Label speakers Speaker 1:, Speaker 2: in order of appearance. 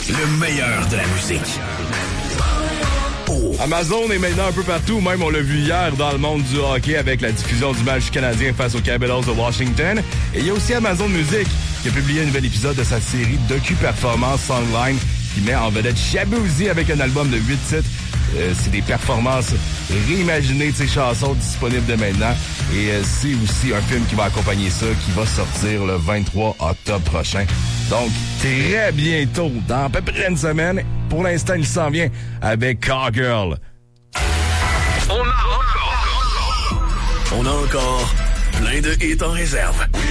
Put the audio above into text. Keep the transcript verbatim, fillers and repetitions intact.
Speaker 1: Le meilleur de la musique. Oh.
Speaker 2: Amazon est maintenant un peu partout. Même, on l'a vu hier dans le monde du hockey avec la diffusion du match canadien face aux Capitals de Washington. Et il y a aussi Amazon Music qui a publié un nouvel épisode de sa série docu-performance Songline qui met en vedette Shaboozey avec un album de huit titres. Euh, c'est des performances réimaginées de ses chansons disponibles dès maintenant. Et euh, c'est aussi un film qui va accompagner ça, qui va sortir le vingt-trois octobre prochain. Donc, très bientôt, dans à peu près une semaine. Pour l'instant, il s'en vient avec Cowgirl.
Speaker 1: On a encore... On a encore plein de hits en réserve.